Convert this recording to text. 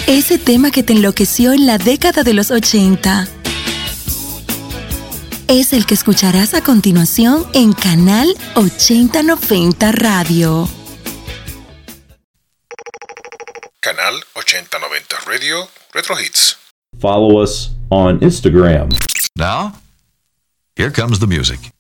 Ese tema que te enloqueció en la década de los 80. Es el que escucharás a continuación en Canal 8090 Radio. Canal 8090 Radio Retro Hits. Follow us on Instagram. Now, here comes the music.